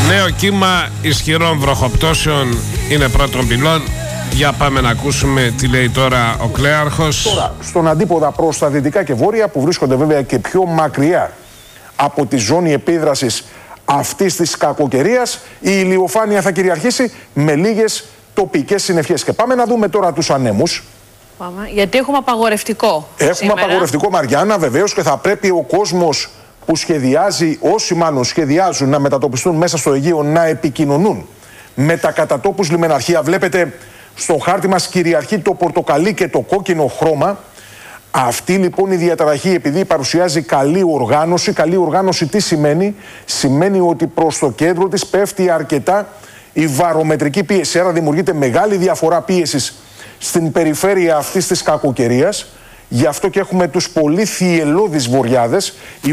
Νέο κύμα ισχυρών βροχοπτώσεων είναι πρώτων πυλών. Για πάμε να ακούσουμε τι λέει τώρα ο Κλέαρχος. Τώρα, στον αντίποδα προς τα δυτικά και βόρεια, που βρίσκονται βέβαια και πιο μακριά από τη ζώνη επίδρασης αυτής της κακοκαιρίας, η ηλιοφάνεια θα κυριαρχήσει με λίγες τοπικές συννεφιές. Και πάμε να δούμε τώρα τους ανέμους. Πάμε, γιατί έχουμε απαγορευτικό. Έχουμε απαγορευτικό, Μαριάννα, βεβαίως, και θα πρέπει ο κόσμος που σχεδιάζει, όσοι μάλλον σχεδιάζουν να μετατοπιστούν μέσα στο Αιγαίο, να επικοινωνούν με τα κατά τόπους λιμεναρχεία. Βλέπετε στο χάρτη μας κυριαρχεί το πορτοκαλί και το κόκκινο χρώμα. Αυτή λοιπόν η διαταραχή, επειδή παρουσιάζει καλή οργάνωση τι σημαίνει? Σημαίνει ότι προς το κέντρο της πέφτει αρκετά η βαρομετρική πίεση. Άρα δημιουργείται μεγάλη διαφορά πίεσης στην περιφέρεια αυτής της κακοκαιρίας. Γι' αυτό και έχουμε τους πολύ θυελλώδεις βοριάδες.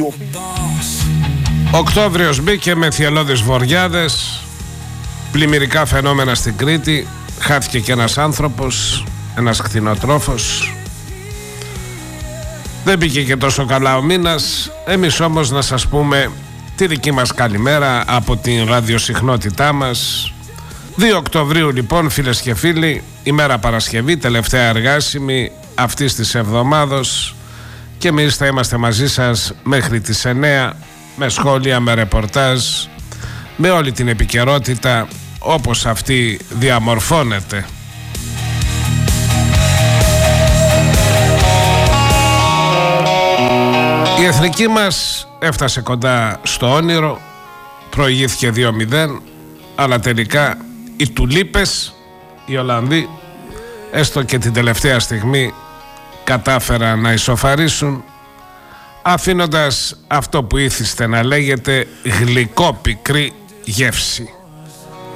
Οκτώβριος μπήκε με θυελλώδεις βοριάδες, πλημμυρικά φαινόμενα στην Κρήτη. Χάθηκε και ένας άνθρωπος, ένας κτηνοτρόφος. Δεν πήγε και τόσο καλά ο μήνας. Εμείς όμως να σας πούμε τη δική μας καλημέρα από την ραδιοσυχνότητά μας. 2 Οκτωβρίου λοιπόν, φίλες και φίλοι, ημέρα Παρασκευή, τελευταία εργάσιμη αυτής της εβδομάδος, και εμείς θα είμαστε μαζί σας μέχρι τις 9 με σχόλια, με ρεπορτάζ, με όλη την επικαιρότητα όπως αυτή διαμορφώνεται. Η εθνική μας έφτασε κοντά στο όνειρο, προηγήθηκε 2-0, αλλά τελικά οι τουλίπες, οι Ολλανδοί, έστω και την τελευταία στιγμή κατάφεραν να ισοφαρίσουν, αφήνοντας αυτό που ήθιστε να λέγεται γλυκό πικρή γεύση.